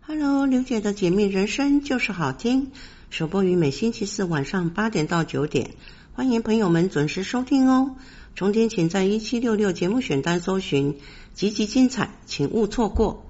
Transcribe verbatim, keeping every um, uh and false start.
Hello， 刘姐的解密人生就是好听，首播于每星期四晚上八点到九点，欢迎朋友们准时收听哦。重点请在一七六六节目选单搜寻，集集精彩，请勿错过。